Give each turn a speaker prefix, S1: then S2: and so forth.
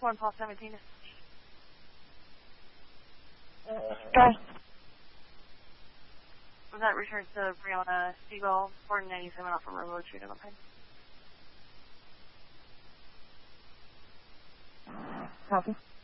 S1: 1 Paul 17.
S2: Okay.
S1: Was that returns to Brianna Siegel, 497 off from Railroad Street on Pine?
S2: Copy.